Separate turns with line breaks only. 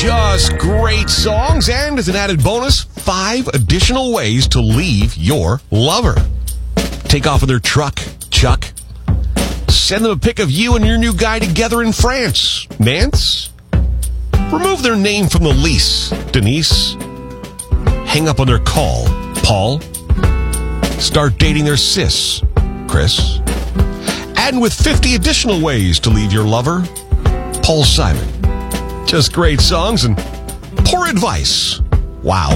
Just great songs, and as an added bonus, 5 additional ways to leave your lover. Take off with their truck, Chuck. Send them a pic of you and your new guy together in France, Nance. Remove their name from the lease, Denise. Hang up on their call, Paul. Start dating their sis, Chris. And with 50 additional ways to leave your lover, Paul Simon. Just great songs and poor advice. Wow.